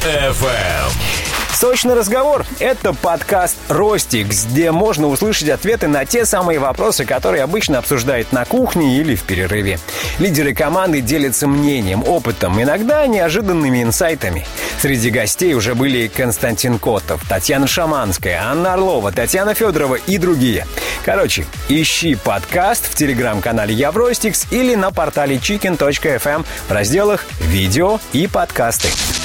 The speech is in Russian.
FM. Сочный разговор – это подкаст «Ростикс», где можно услышать ответы на те самые вопросы, которые обычно обсуждают на кухне или в перерыве. Лидеры команды делятся мнением, опытом, иногда неожиданными инсайтами. Среди гостей уже были Константин Котов, Татьяна Шаманская, Анна Орлова, Татьяна Федорова и другие. Короче, ищи подкаст в телеграм-канале «Я в Ростикс» или на портале chicken.fm в разделах «Видео» и «Подкасты».